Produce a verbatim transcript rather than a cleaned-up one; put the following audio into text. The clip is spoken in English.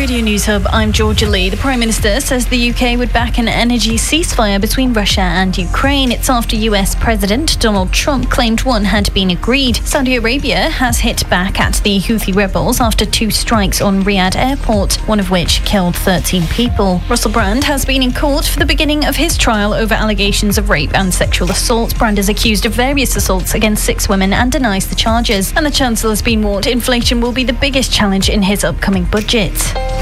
Radio News Hub, I'm Georgia Lee. The Prime Minister says the U K would back an energy ceasefire between Russia and Ukraine. It's after U S President Donald Trump claimed one had been agreed. Saudi Arabia has hit back at the Houthi rebels after two strikes on Riyadh airport, one of which killed thirteen people. Russell Brand has been in court for the beginning of his trial over allegations of rape and sexual assault. Brand is accused of various assaults against six women and denies the charges. And the Chancellor has been warned inflation will be the biggest challenge in his upcoming budget.